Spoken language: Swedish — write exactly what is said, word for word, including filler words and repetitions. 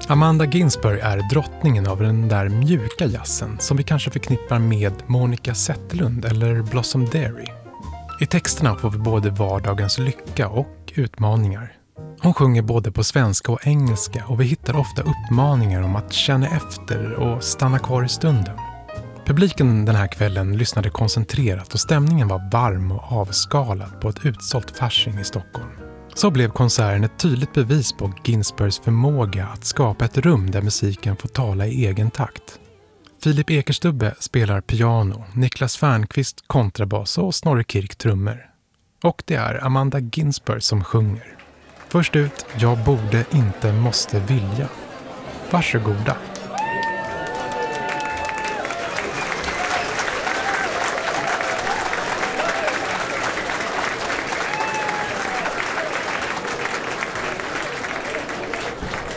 Amanda Ginsberg är drottningen av den där mjuka jazzen som vi kanske förknippar med Monica Zetterlund eller Blossom Dairy. I texterna får vi både vardagens lycka och utmaningar. Hon sjunger både på svenska och engelska och vi hittar ofta uppmaningar om att känna efter och stanna kvar i stunden. Publiken den här kvällen lyssnade koncentrerat och stämningen var varm och avskalad på ett utsålt Fasching i Stockholm. Så blev konserten ett tydligt bevis på Ginsbergs förmåga att skapa ett rum där musiken får tala i egen takt. Filip Ekerstubbe spelar piano, Niklas Fernqvist kontrabas och Snorre Kirk trummor. Och det är Amanda Ginsberg som sjunger. Först ut, jag borde inte måste vilja. Varsågoda.